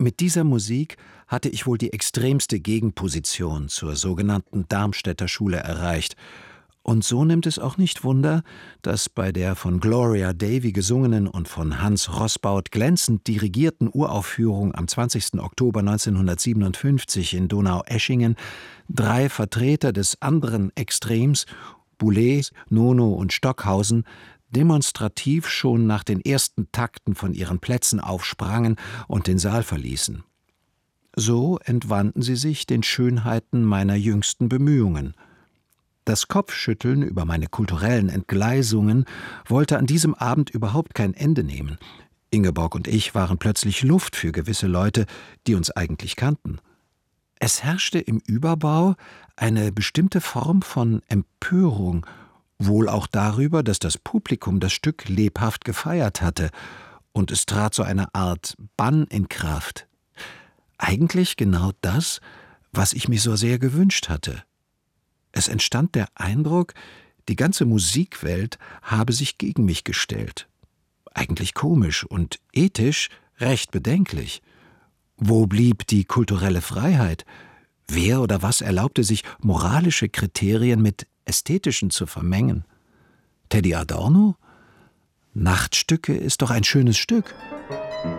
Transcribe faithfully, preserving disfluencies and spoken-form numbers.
Mit dieser Musik hatte ich wohl die extremste Gegenposition zur sogenannten Darmstädter Schule erreicht. Und so nimmt es auch nicht Wunder, dass bei der von Gloria Davy gesungenen und von Hans Roßbaut glänzend dirigierten Uraufführung am zwanzigsten Oktober neunzehnhundertsiebenundfünfzig in Donaueschingen drei Vertreter des anderen Extrems, Boulez, Nono und Stockhausen, demonstrativ schon nach den ersten Takten von ihren Plätzen aufsprangen und den Saal verließen. So entwandten sie sich den Schönheiten meiner jüngsten Bemühungen. Das Kopfschütteln über meine kulturellen Entgleisungen wollte an diesem Abend überhaupt kein Ende nehmen. Ingeborg und ich waren plötzlich Luft für gewisse Leute, die uns eigentlich kannten. Es herrschte im Überbau eine bestimmte Form von Empörung, wohl auch darüber, dass das Publikum das Stück lebhaft gefeiert hatte, und es trat so eine Art Bann in Kraft. Eigentlich genau das, was ich mir so sehr gewünscht hatte. Es entstand der Eindruck, die ganze Musikwelt habe sich gegen mich gestellt. Eigentlich komisch und ethisch recht bedenklich. Wo blieb die kulturelle Freiheit? Wer oder was erlaubte sich, moralische Kriterien mit ästhetischen zu vermengen? Teddy Adorno? Nachtstücke ist doch ein schönes Stück.